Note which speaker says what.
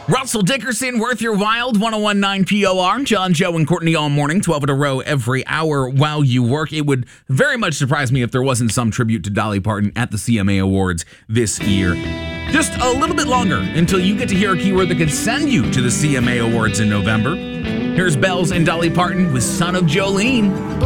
Speaker 1: Russell Dickerson, Worth Your Wild, 1019 POR. John, Joe, and Courtney all morning, 12 in a row every hour while you work. It would very much surprise me if there wasn't some tribute to Dolly Parton at the CMA Awards this year. Just a little bit longer until you get to hear a keyword that could send you to the CMA Awards in November. Here's Bells and Dolly Parton with Son of Jolene.